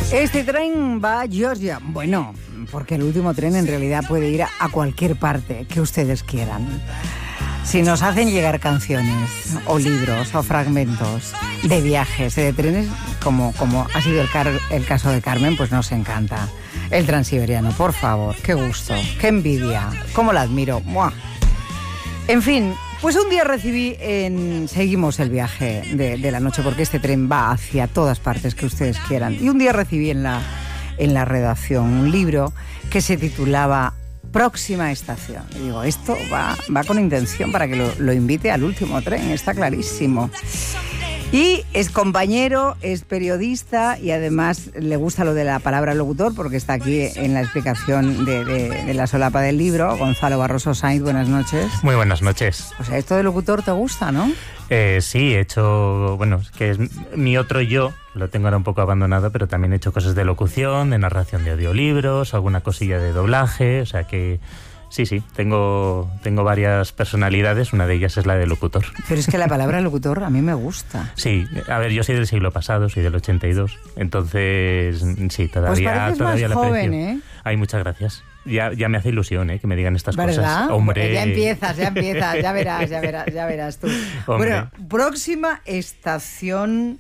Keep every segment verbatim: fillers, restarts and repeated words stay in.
Este tren va a Georgia. Bueno, porque el último tren en realidad puede ir a cualquier parte que ustedes quieran. Si nos hacen llegar canciones o libros o fragmentos de viajes, de trenes, como, como ha sido el, car- el caso de Carmen, pues nos encanta. El Transiberiano, por favor, qué gusto, qué envidia, cómo la admiro. ¡Muah! En fin, pues un día recibí en... Seguimos el viaje de, de la noche, porque este tren va hacia todas partes que ustedes quieran. Y un día recibí en la, en la redacción un libro que se titulaba Próxima Estación. Y digo, esto va, va con intención para que lo, lo invite al último tren, está clarísimo. Y es compañero, es periodista y además le gusta lo de la palabra locutor, porque está aquí en la explicación de, de, de la solapa del libro. Gonzalo Barroso Sainz, buenas noches. Muy buenas noches. O sea, esto de locutor te gusta, ¿no? Eh, sí, he hecho, bueno, que es mi otro yo, lo tengo ahora un poco abandonado, pero también he hecho cosas de locución, de narración de audiolibros, alguna cosilla de doblaje, o sea que... Sí, sí, tengo, tengo varias personalidades, una de ellas es la de locutor. Pero es que la palabra locutor a mí me gusta. Sí, a ver, yo soy del siglo pasado, soy del ochenta y dos, entonces sí, todavía, pues pareces todavía más la joven, aprecio. ¿eh? Ay, muchas gracias. Ya, ya me hace ilusión, ¿eh? Que me digan estas ¿verdad? cosas. Hombre. Ya empiezas, ya empiezas, ya verás, ya verás, ya verás tú. Hombre. Bueno, próxima estación...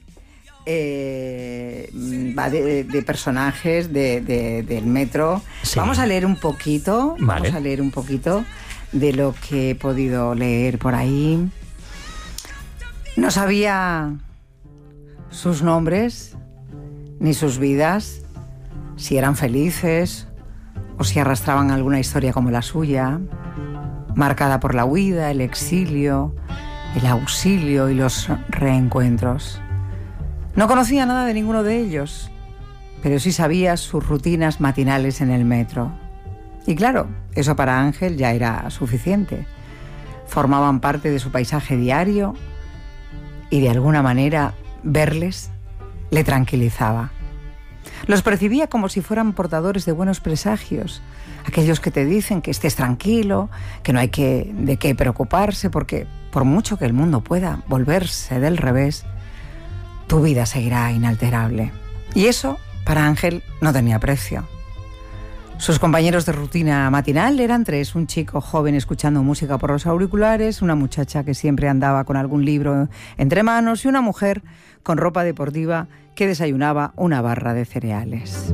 Eh, va de, de personajes de, de, del metro. Sí. Vamos a leer un poquito, vale. vamos a leer un poquito de lo que he podido leer por ahí. No sabía sus nombres ni sus vidas, si eran felices o si arrastraban alguna historia como la suya, marcada por la huida, el exilio, el auxilio y los reencuentros. No conocía nada de ninguno de ellos, pero sí sabía sus rutinas matinales en el metro. Y claro, eso para Ángel ya era suficiente. Formaban parte de su paisaje diario y de alguna manera verles le tranquilizaba. Los percibía como si fueran portadores de buenos presagios, aquellos que te dicen que estés tranquilo, que no hay que, de qué preocuparse, porque por mucho que el mundo pueda volverse del revés, tu vida seguirá inalterable. Y eso, para Ángel, no tenía precio. Sus compañeros de rutina matinal eran tres: un chico joven escuchando música por los auriculares, una muchacha que siempre andaba con algún libro entre manos y una mujer con ropa deportiva que desayunaba una barra de cereales.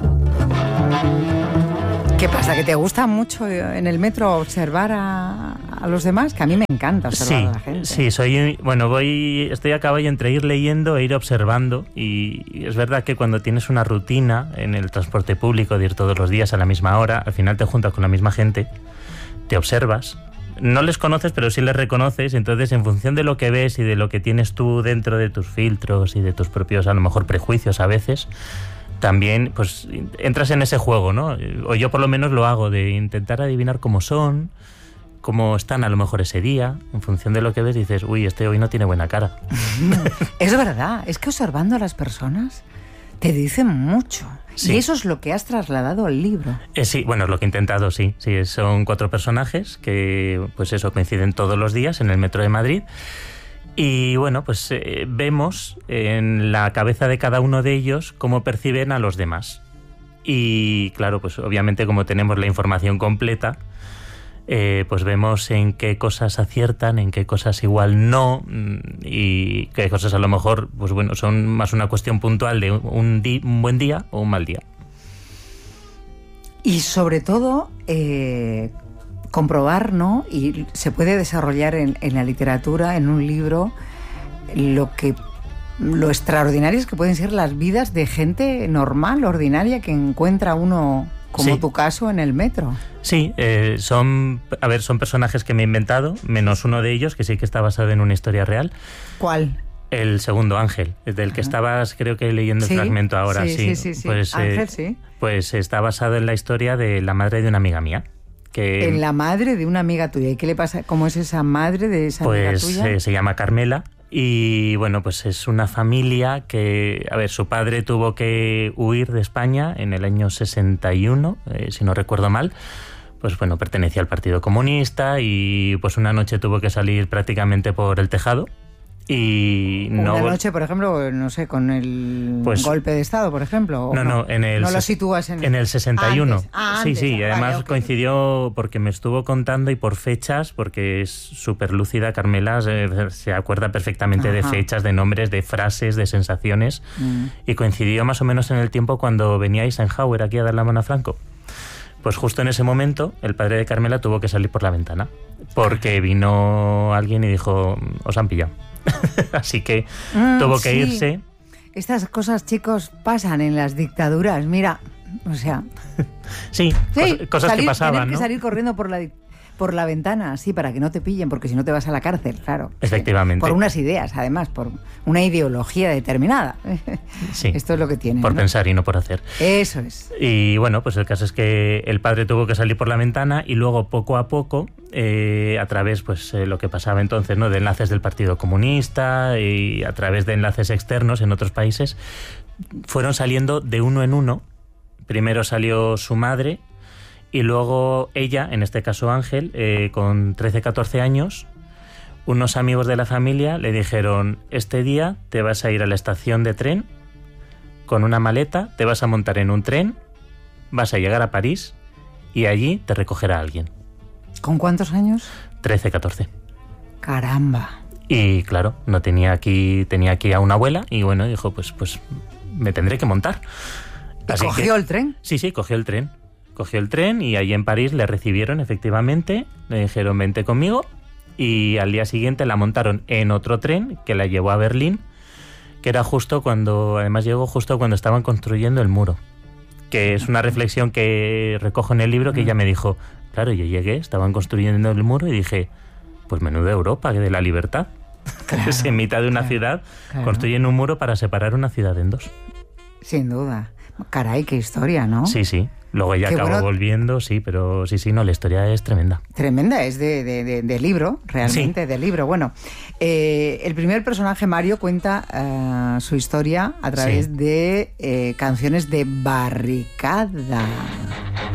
¿Qué pasa? ¿Que te gusta mucho en el metro observar a, a los demás? Que a mí me encanta observar sí, a la gente. Sí, soy, bueno, voy, estoy a caballo entre ir leyendo e ir observando, y es verdad que cuando tienes una rutina en el transporte público de ir todos los días a la misma hora, al final te juntas con la misma gente, te observas, no les conoces pero sí les reconoces, entonces en función de lo que ves y de lo que tienes tú dentro de tus filtros y de tus propios, a lo mejor, prejuicios a veces, también pues entras en ese juego, ¿no? O yo por lo menos lo hago, de intentar adivinar cómo son, cómo están a lo mejor ese día. En función de lo que ves dices, uy, este hoy no tiene buena cara. Es verdad, es que observando a las personas te dicen mucho. Sí. Y eso es lo que has trasladado al libro. Eh, sí, bueno, es lo que he intentado, sí. sí. Son cuatro personajes que, pues eso, coinciden todos los días en el metro de Madrid. Y bueno, pues eh, vemos en la cabeza de cada uno de ellos cómo perciben a los demás. Y claro, pues obviamente como tenemos la información completa, eh, pues vemos en qué cosas aciertan, en qué cosas igual no, y qué cosas a lo mejor, pues bueno, son más una cuestión puntual de un, di- un buen día o un mal día. Y sobre todo... Eh... comprobar, ¿no? Y se puede desarrollar en, en la literatura, en un libro, lo que lo extraordinarias que pueden ser las vidas de gente normal, ordinaria, que encuentra uno, como sí. tu caso, en el metro. Sí, eh, son, a ver, son personajes que me he inventado, menos uno de ellos, que sí que está basado en una historia real. ¿Cuál? El segundo, Ángel, del Ajá. que estabas, creo que leyendo ¿Sí? el fragmento ahora. Sí, sí, sí. sí. Pues, Ángel, eh, sí. Pues está basado en la historia de la madre de una amiga mía. Que, en la madre de una amiga tuya. ¿Y qué le pasa? ¿Cómo es esa madre de esa pues, amiga tuya? Pues eh, se llama Carmela y bueno, pues es una familia que, a ver, su padre tuvo que huir de España en el año sesenta y uno, eh, si no recuerdo mal. Pues bueno, pertenecía al Partido Comunista y pues una noche tuvo que salir prácticamente por el tejado Y no Una noche, por ejemplo, no sé, con el pues, golpe de Estado, por ejemplo. ¿o no, no, en el, no lo sitúas en el, en el sesenta y uno. Antes. Ah, sí, antes. sí, y además vale, okay. coincidió porque me estuvo contando y por fechas, porque es súper lúcida, Carmela, se, se acuerda perfectamente Ajá. de fechas, de nombres, de frases, de sensaciones, mm. y coincidió más o menos en el tiempo cuando venía Eisenhower aquí a dar la mano a Franco. Pues justo en ese momento el padre de Carmela tuvo que salir por la ventana, porque vino alguien y dijo, os han pillado. Así que mm, tuvo que sí. irse. Estas cosas, chicos, pasan en las dictaduras, mira, o sea... sí, sí cos cosas salir, que pasaban, tener ¿no? que salir corriendo por la, por la ventana, sí, para que no te pillen, porque si no te vas a la cárcel, claro. Efectivamente. Sí. Por unas ideas, además, por una ideología determinada. Sí. Esto es lo que tiene, Por ¿no? pensar y no por hacer. Eso es. Y bueno, pues el caso es que el padre tuvo que salir por la ventana y luego poco a poco... Eh, a través, pues, eh, lo que pasaba entonces, ¿no? De enlaces del Partido Comunista y a través de enlaces externos en otros países, fueron saliendo de uno en uno. Primero salió su madre y luego ella, en este caso Ángel, eh, con trece, catorce años, unos amigos de la familia le dijeron, este día te vas a ir a la estación de tren con una maleta, te vas a montar en un tren, vas a llegar a París y allí te recogerá alguien. ¿Con cuántos años? trece, catorce. Caramba. Y claro, no tenía aquí, tenía aquí a una abuela y bueno, dijo, pues, pues me tendré que montar. Así ¿Cogió que, el tren? Sí, sí, cogió el tren. Cogió el tren y allí en París le recibieron efectivamente, le dijeron vente conmigo y al día siguiente la montaron en otro tren que la llevó a Berlín, que era justo cuando, además llegó justo cuando estaban construyendo el muro, que es una reflexión que recojo en el libro que ella me dijo, claro, yo llegué, estaban construyendo el muro y dije, pues menuda Europa, de la libertad. Claro, es en mitad de una claro, ciudad, claro. construyen un muro para separar una ciudad en dos. Sin duda. Caray, qué historia, ¿no? Sí, sí. Luego ella qué acabó bueno. volviendo, sí, pero sí, sí, no, la historia es tremenda. Tremenda, es de, de, de, de libro, realmente, sí. de libro. Bueno, eh, el primer personaje, Mario, cuenta uh, su historia a través sí. de eh, canciones de barricada.